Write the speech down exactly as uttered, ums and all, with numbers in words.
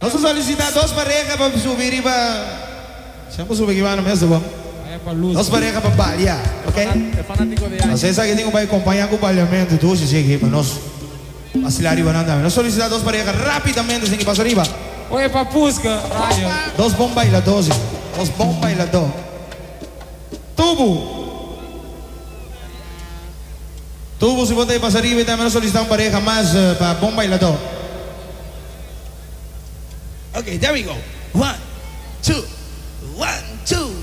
Vamos a solicitar dos parejas para subir y para... Siempre sube que van a mesa, bom. Dos parejas para bailar, ok? É fanático de Não sei se alguém vai acompanhar com o bailamento, tu se chega aqui para nós vacilar arriba não dá. Nós solicitar dos parejas rapidamente sem que passe arriba. Oi, papusca. Raio. Dos bons bailadores, dos bons bailadores. Tubo. Tubo, se você passar arriba e também solicitar uma pareja mais uh, para bom bailador. Okay, there we go. One, two, one, two.